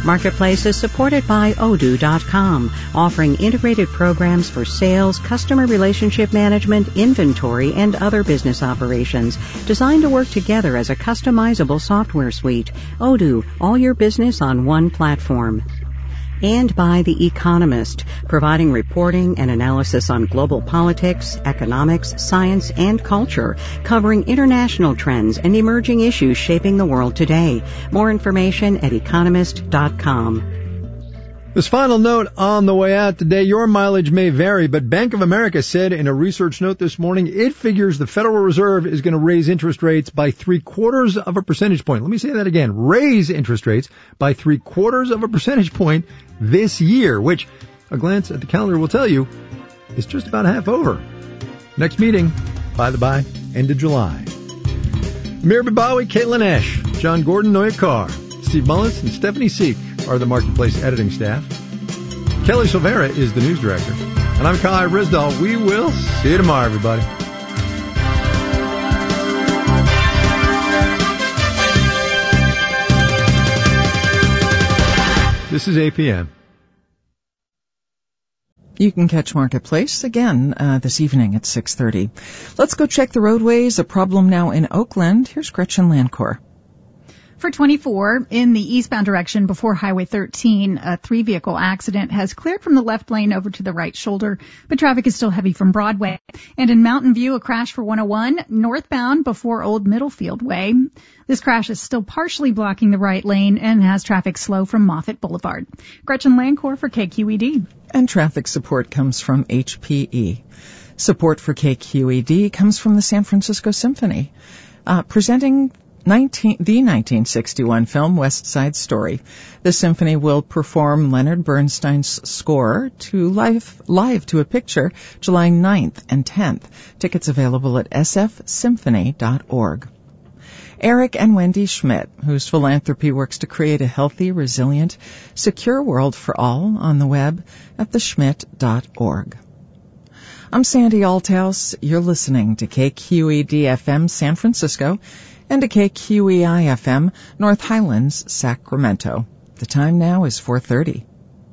Marketplace is supported by Odoo.com, offering integrated programs for sales, customer relationship management, inventory, and other business operations, designed to work together as a customizable software suite. Odoo, all your business on one platform. And by The Economist, providing reporting and analysis on global politics, economics, science, and culture, covering international trends and emerging issues shaping the world today. More information at economist.com. This final note on the way out today, your mileage may vary, but Bank of America said in a research note this morning, it figures the Federal Reserve is going to raise interest rates by 0.75 of a percentage point. Let me say that again. Raise interest rates by 0.75 of a percentage point this year, which a glance at the calendar will tell you is just about half over. Next meeting, by the by, end of July. Amir Babawi, Caitlin Ash, John Gordon, Noya Carr, Steve Mullins, and Stephanie Seek are the Marketplace editing staff. Kelly Silvera is the news director. And I'm Kai Risdahl. We will see you tomorrow, everybody. This is APM. You can catch Marketplace again this evening at 6:30. Let's go check the roadways. A problem now in Oakland. Here's Gretchen Lancourt. For 24, in the eastbound direction before Highway 13, a 3-vehicle accident has cleared from the left lane over to the right shoulder, but traffic is still heavy from Broadway. And in Mountain View, a crash for 101, northbound before Old Middlefield Way. This crash is still partially blocking the right lane and has traffic slow from Moffett Boulevard. Gretchen Lancourt for KQED. And traffic support comes from HPE. Support for KQED comes from the San Francisco Symphony, presenting the 1961 film West Side Story. The symphony will perform Leonard Bernstein's score to live to a Picture July 9th and 10th. Tickets available at sfsymphony.org. Eric and Wendy Schmidt, whose philanthropy works to create a healthy, resilient, secure world for all on the web at theschmidt.org. I'm Sandy Althouse. You're listening to KQED-FM San Francisco and to KQEI-FM North Highlands, Sacramento. The time now is 4:30.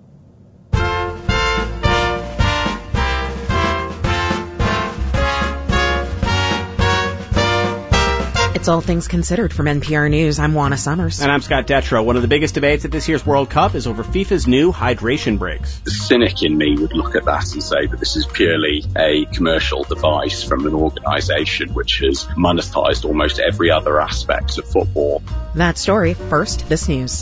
It's All Things Considered from NPR News. I'm Juana Summers. And I'm Scott Detrow. One of the biggest debates at this year's World Cup is over FIFA's new hydration breaks. The cynic in me would look at that and say that this is purely a commercial device from an organisation which has monetised almost every other aspect of football. That story first, this news.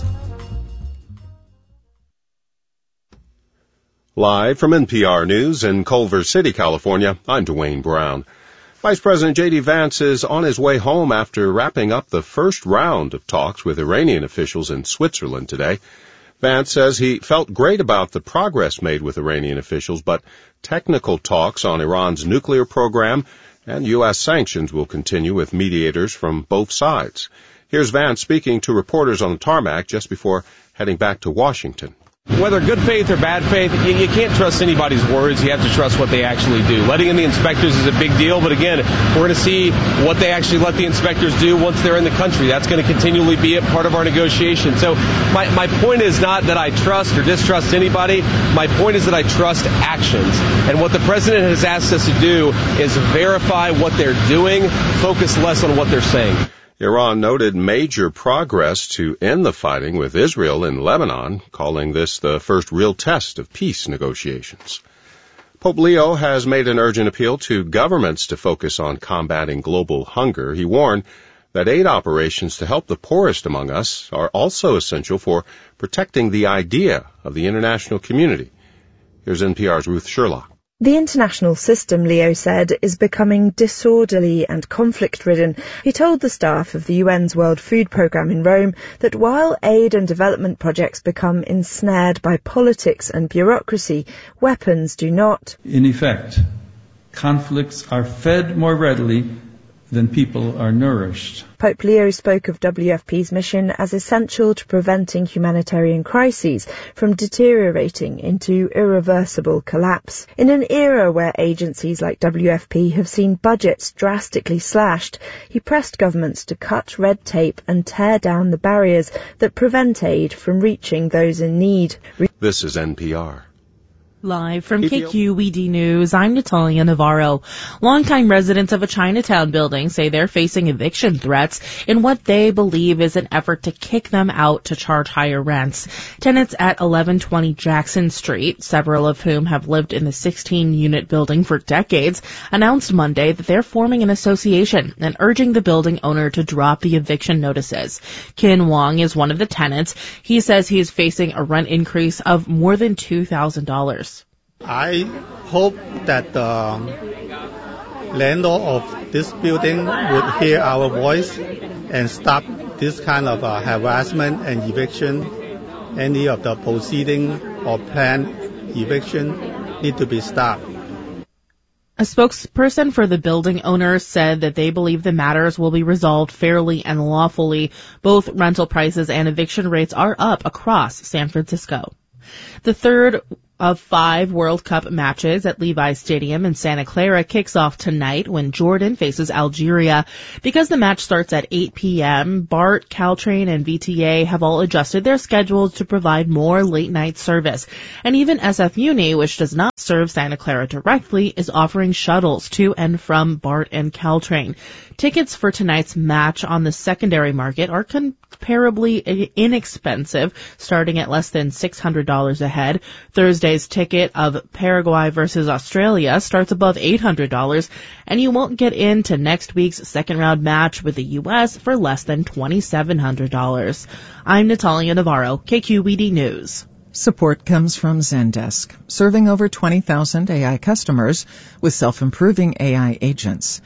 Live from NPR News in Culver City, California, I'm Dwayne Brown. Vice President J.D. Vance is on his way home after wrapping up the first round of talks with Iranian officials in Switzerland today. Vance says he felt great about the progress made with Iranian officials, but technical talks on Iran's nuclear program and U.S. sanctions will continue with mediators from both sides. Here's Vance speaking to reporters on the tarmac just before heading back to Washington. Whether good faith or bad faith, you can't trust anybody's words. You have to trust what they actually do. Letting in the inspectors is a big deal, but again, we're going to see what they actually let the inspectors do once they're in the country. That's going to continually be a part of our negotiation. So my point is not that I trust or distrust anybody. My point is that I trust actions. And what the president has asked us to do is verify what they're doing, focus less on what they're saying. Iran noted major progress to end the fighting with Israel in Lebanon, calling this the first real test of peace negotiations. Pope Leo has made an urgent appeal to governments to focus on combating global hunger. He warned that aid operations to help the poorest among us are also essential for protecting the idea of the international community. Here's NPR's Ruth Sherlock. The international system, Leo said, is becoming disorderly and conflict-ridden. He told the staff of the UN's World Food Programme in Rome that while aid and development projects become ensnared by politics and bureaucracy, weapons do not. In effect, conflicts are fed more readily then people are nourished. Pope Leo spoke of WFP's mission as essential to preventing humanitarian crises from deteriorating into irreversible collapse. In an era where agencies like WFP have seen budgets drastically slashed, he pressed governments to cut red tape and tear down the barriers that prevent aid from reaching those in need. This is NPR. Live from KQED News, I'm Natalia Navarro. Longtime residents of a Chinatown building say they're facing eviction threats in what they believe is an effort to kick them out to charge higher rents. Tenants at 1120 Jackson Street, several of whom have lived in the 16-unit building for decades, announced Monday that they're forming an association and urging the building owner to drop the eviction notices. Kin Wong is one of the tenants. He says he's facing a rent increase of more than $2,000. I hope that the landlord of this building would hear our voice and stop this kind of harassment and eviction. Any of the proceeding or planned eviction need to be stopped. A spokesperson for the building owner said that they believe the matters will be resolved fairly and lawfully. Both rental prices and eviction rates are up across San Francisco. The third of 5 World Cup matches at Levi's Stadium in Santa Clara kicks off tonight when Jordan faces Algeria. Because the match starts at 8 p.m., BART, Caltrain, and VTA have all adjusted their schedules to provide more late-night service. And even SF Uni, which does not serve Santa Clara directly, is offering shuttles to and from BART and Caltrain. Tickets for tonight's match on the secondary market are comparably inexpensive, starting at less than $600 a head. Thursday's ticket of Paraguay versus Australia starts above $800, and you won't get into next week's second-round match with the U.S. for less than $2,700. I'm Natalia Navarro, KQED News. Support comes from Zendesk, serving over 20,000 AI customers with self-improving AI agents.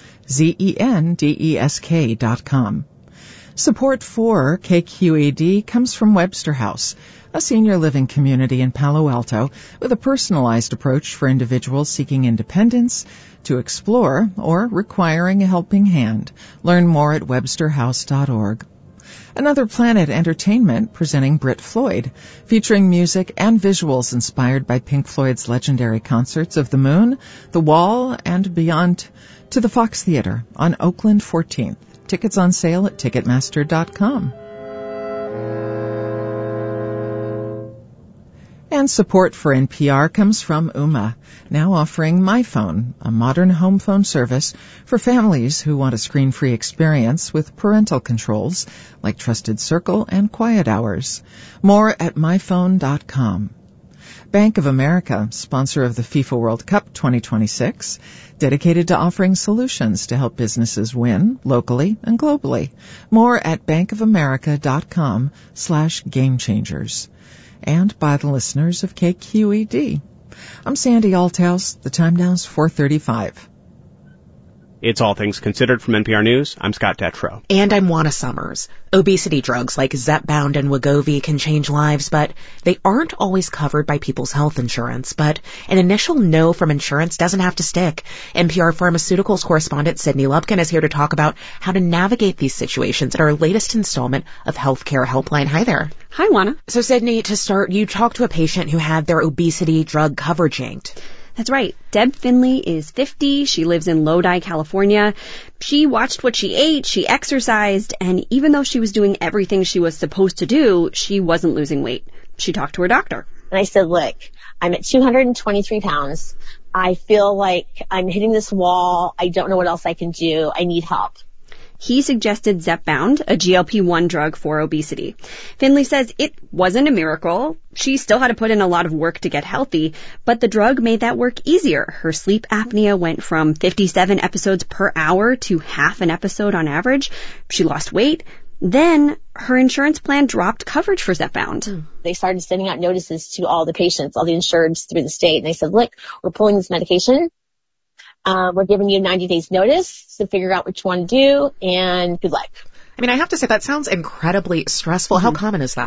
Zendesk.com. Support for KQED comes from Webster House, a senior living community in Palo Alto with a personalized approach for individuals seeking independence, to explore, or requiring a helping hand. Learn more at websterhouse.org. Another Planet Entertainment presenting Brit Floyd, featuring music and visuals inspired by Pink Floyd's legendary concerts of the Moon, The Wall, and beyond, to the Fox Theater on Oakland 14th. Tickets on sale at Ticketmaster.com. And support for NPR comes from Ooma, now offering MyPhone, a modern home phone service for families who want a screen-free experience with parental controls like Trusted Circle and Quiet Hours. More at myphone.com. Bank of America, sponsor of the FIFA World Cup 2026, dedicated to offering solutions to help businesses win locally and globally. More at bankofamerica.com/gamechangers. And by the listeners of KQED. I'm Sandy Althouse. The time now is 4:35. It's All Things Considered from NPR News. I'm Scott Detrow. And I'm Juana Summers. Obesity drugs like Zepbound and Wegovy can change lives, but they aren't always covered by people's health insurance. But an initial no from insurance doesn't have to stick. NPR Pharmaceuticals correspondent Sydney Lupkin is here to talk about how to navigate these situations in our latest installment of Healthcare Helpline. Hi there. Hi, Juana. So, Sydney, to start, you talked to a patient who had their obesity drug coverage yanked. That's right. Deb Finley is 50. She lives in Lodi, California. She watched what she ate, she exercised, and even though she was doing everything she was supposed to do, she wasn't losing weight. She talked to her doctor. And I said, look, I'm at 223 pounds. I feel like I'm hitting this wall. I don't know what else I can do. I need help. He suggested Zepbound, a GLP-1 drug for obesity. Finley says it wasn't a miracle. She still had to put in a lot of work to get healthy, but the drug made that work easier. Her sleep apnea went from 57 episodes per hour to half an episode on average. She lost weight. Then her insurance plan dropped coverage for Zepbound. They started sending out notices to all the patients, all the insureds through the state. And they said, look, we're pulling this medication. We're giving you 90 days notice to figure out what you want to do, and good luck. I mean, I have to say, that sounds incredibly stressful. How common is that?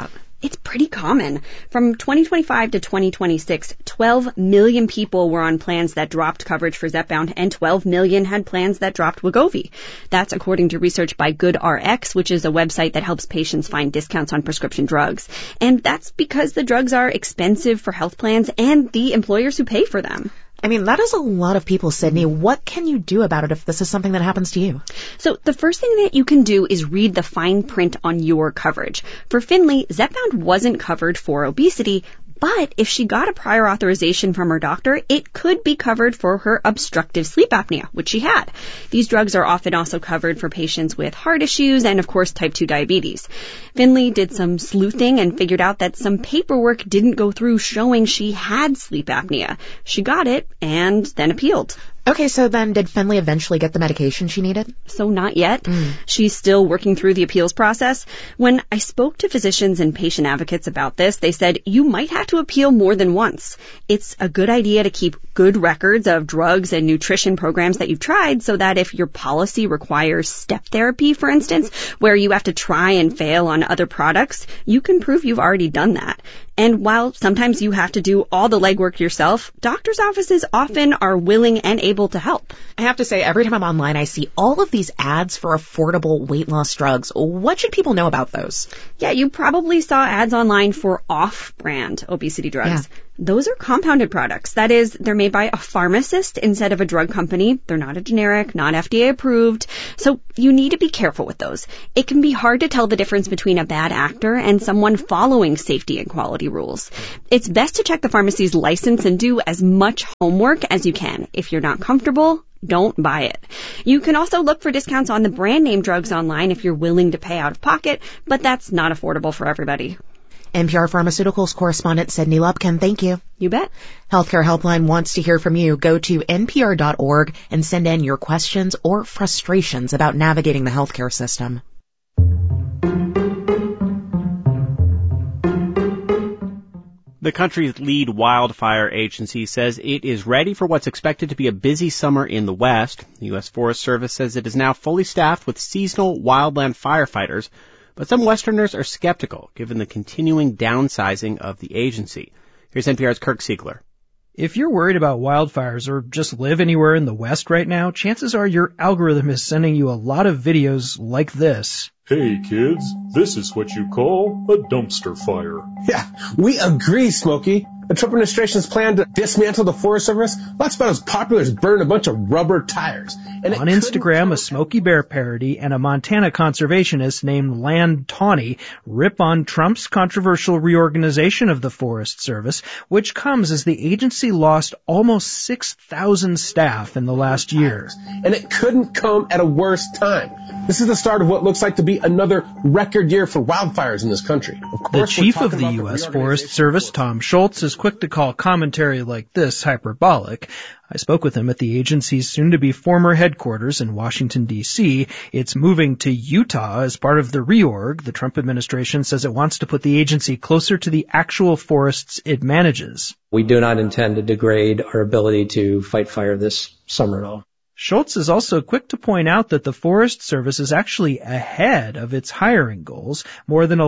It's pretty common. From 2025 to 2026, 12 million people were on plans that dropped coverage for Zepbound, and 12 million had plans that dropped Wegovy. That's according to research by GoodRx, which is a website that helps patients find discounts on prescription drugs. And that's because the drugs are expensive for health plans and the employers who pay for them. I mean, that is a lot of people, Sydney. What can you do about it if this is something that happens to you? So the first thing that you can do is read the fine print on your coverage. For Finley, Zepbound wasn't covered for obesity, but if she got a prior authorization from her doctor, it could be covered for her obstructive sleep apnea, which she had. These drugs are often also covered for patients with heart issues and, of course, type 2 diabetes. Finley did some sleuthing and figured out that some paperwork didn't go through showing she had sleep apnea. She got it and then appealed. Okay, so then did Finley eventually get the medication she needed? So not yet. She's still working through the appeals process. When I spoke to physicians and patient advocates about this, they said you might have to appeal more than once. It's a good idea to keep good records of drugs and nutrition programs that you've tried so that if your policy requires step therapy, for instance, where you have to try and fail on other products, you can prove you've already done that. And while sometimes you have to do all the legwork yourself, doctors' offices often are willing and able to help. I have to say, every time I'm online, I see all of these ads for affordable weight loss drugs. What should people know about those? Yeah, you probably saw ads online for off-brand obesity drugs. Yeah. Those are compounded products. That is, they're made by a pharmacist instead of a drug company. They're not a generic, not FDA approved. So you need to be careful with those. It can be hard to tell the difference between a bad actor and someone following safety and quality rules. It's best to check the pharmacy's license and do as much homework as you can. If you're not comfortable, don't buy it. You can also look for discounts on the brand name drugs online if you're willing to pay out of pocket, but that's not affordable for everybody. NPR Pharmaceuticals correspondent Sydney Lupkin, thank you. You bet. Healthcare Helpline wants to hear from you. Go to npr.org and send in your questions or frustrations about navigating the healthcare system. The country's lead wildfire agency says it is ready for what's expected to be a busy summer in the West. The U.S. Forest Service says it is now fully staffed with seasonal wildland firefighters, but some Westerners are skeptical given the continuing downsizing of the agency. Here's NPR's Kirk Siegler. If you're worried about wildfires or just live anywhere in the West right now, chances are your algorithm is sending you a lot of videos like this. Hey kids, this is what you call a dumpster fire. Yeah, we agree, Smokey. The Trump administration's plan to dismantle the Forest Service, that's about as popular as burning a bunch of rubber tires. And on Instagram, a Smokey Bear parody and a Montana conservationist named Land Tawney rip on Trump's controversial reorganization of the Forest Service, which comes as the agency lost almost 6,000 staff in the last year. And it couldn't come at a worse time. This is the start of what looks like to be another record year for wildfires in this country. The chief of the U.S. Forest Service, Tom Schultz, is quick to call commentary like this hyperbolic. I spoke with him at the agency's soon-to-be former headquarters in Washington, D.C. It's moving to Utah as part of the reorg. The Trump administration says it wants to put the agency closer to the actual forests it manages. We do not intend to degrade our ability to fight fire this summer at all. Schultz is also quick to point out that the Forest Service is actually ahead of its hiring goals. More than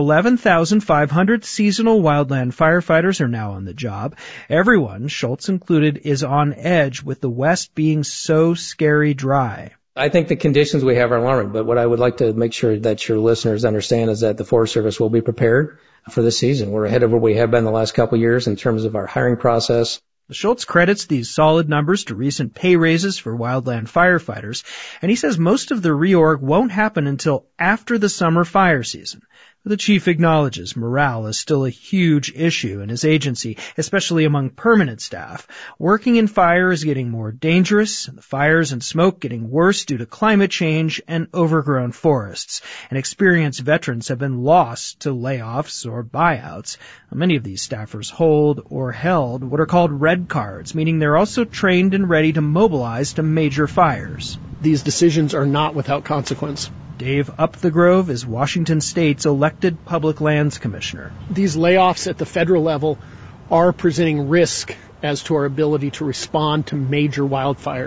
11,500 seasonal wildland firefighters are now on the job. Everyone, Schultz included, is on edge with the West being so scary dry. I think the conditions we have are alarming, but what I would like to make sure that your listeners understand is that the Forest Service will be prepared for this season. We're ahead of where we have been the last couple of years in terms of our hiring process. Schultz credits these solid numbers to recent pay raises for wildland firefighters, and he says most of the reorg won't happen until after the summer fire season. The chief acknowledges morale is still a huge issue in his agency, especially among permanent staff. Working in fire is getting more dangerous, and the fires and smoke getting worse due to climate change and overgrown forests. And experienced veterans have been lost to layoffs or buyouts. Many of these staffers hold or held what are called red cards, meaning they're also trained and ready to mobilize to major fires. These decisions are not without consequence. Dave Upthegrove is Washington State's elected Public Lands Commissioner. These layoffs at the federal level are presenting risk as to our ability to respond to major wildfires.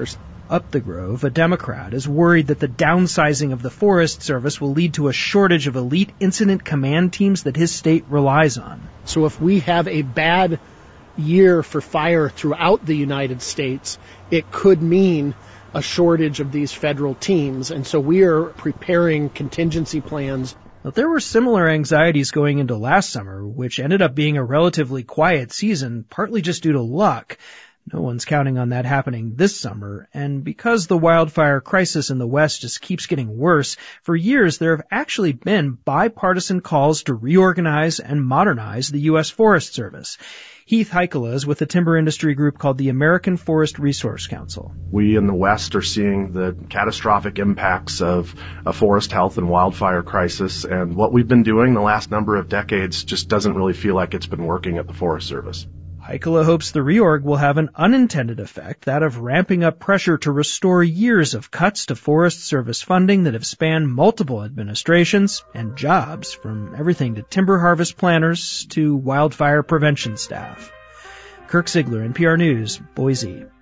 Up the Grove, a Democrat, is worried that the downsizing of the Forest Service will lead to a shortage of elite incident command teams that his state relies on. So if we have a bad year for fire throughout the United States, it could mean a shortage of these federal teams. And so we are preparing contingency plans. But there were similar anxieties going into last summer, which ended up being a relatively quiet season, partly just due to luck. No one's counting on that happening this summer, and because the wildfire crisis in the West just keeps getting worse, for years there have actually been bipartisan calls to reorganize and modernize the U.S. Forest Service. Heath Heikkila is with a timber industry group called the American Forest Resource Council. We in the West are seeing the catastrophic impacts of a forest health and wildfire crisis, and what we've been doing the last number of decades just doesn't really feel like it's been working at the Forest Service. Heikkila hopes the reorg will have an unintended effect, that of ramping up pressure to restore years of cuts to Forest Service funding that have spanned multiple administrations and jobs, from everything to timber harvest planners to wildfire prevention staff. Kirk Ziegler, NPR News, Boise.